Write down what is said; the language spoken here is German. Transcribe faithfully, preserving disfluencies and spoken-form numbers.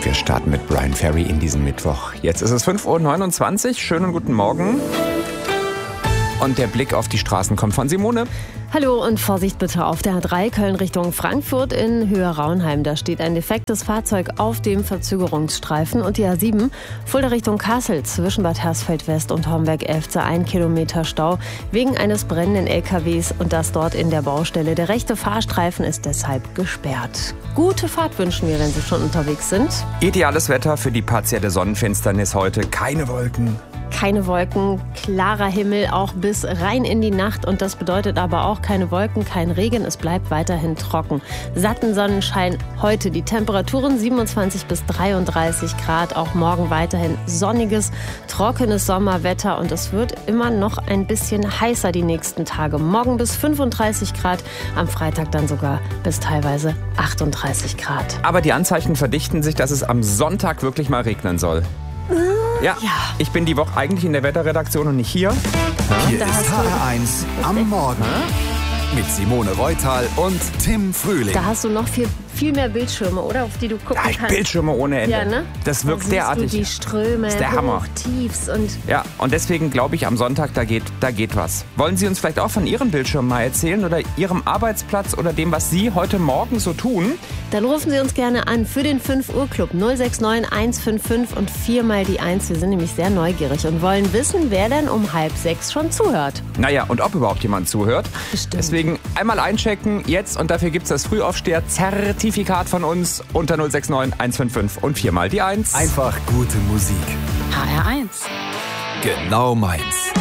Wir starten mit Bryan Ferry in diesen Mittwoch. Jetzt ist es fünf Uhr neunundzwanzig. Schönen guten Morgen. Und der Blick auf die Straßen kommt von Simone. Hallo und Vorsicht bitte auf der A drei Köln Richtung Frankfurt in Höhe Raunheim. Da steht ein defektes Fahrzeug auf dem Verzögerungsstreifen. Und die A sieben Fulda Richtung Kassel zwischen Bad Hersfeld West und Homberg-Elfze ein Kilometer Stau wegen eines brennenden L K Ws und das dort in der Baustelle. Der rechte Fahrstreifen ist deshalb gesperrt. Gute Fahrt wünschen wir, wenn Sie schon unterwegs sind. Ideales Wetter für die partielle Sonnenfinsternis heute. Keine Wolken. Keine Wolken, klarer Himmel, auch bis rein in die Nacht. Und das bedeutet aber auch keine Wolken, kein Regen. Es bleibt weiterhin trocken. Satten Sonnenschein heute. Die Temperaturen siebenundzwanzig bis dreiunddreißig Grad. Auch morgen weiterhin sonniges, trockenes Sommerwetter. Und es wird immer noch ein bisschen heißer die nächsten Tage. Morgen bis fünfunddreißig Grad, am Freitag dann sogar bis teilweise achtunddreißig Grad. Aber die Anzeichen verdichten sich, dass es am Sonntag wirklich mal regnen soll. Ja, Ja. Ich bin die Woche eigentlich in der Wetterredaktion und nicht hier. Hier Da ist hast du- H R eins am Morgen mit Simone Reutal und Tim Frühling. Da hast du noch viel, viel mehr Bildschirme, oder? Auf die du gucken Ja, ich kannst. Bildschirme ohne Ende. Ja, ne? Das Da wirkt siehst derartig. Du die Ströme, ist der Hammer. Hoch, Tiefs und Ja, und deswegen glaube ich, am Sonntag, da geht, da geht was. Wollen Sie uns vielleicht auch von Ihrem Bildschirm mal erzählen oder Ihrem Arbeitsplatz oder dem, was Sie heute Morgen so tun? dann rufen Sie uns gerne an für den fünf Uhr Club null sechs neun eins fünf fünf und viermal die eins. Wir sind nämlich sehr neugierig und wollen wissen, wer denn um halb sechs schon zuhört. Naja, und ob überhaupt jemand zuhört. Bestimmt. Deswegen einmal einchecken jetzt und dafür gibt es das Frühaufsteher-Zertifikat von uns unter null sechs neun eins fünf fünf und viermal die eins. Einfach gute Musik. H R eins. Genau meins.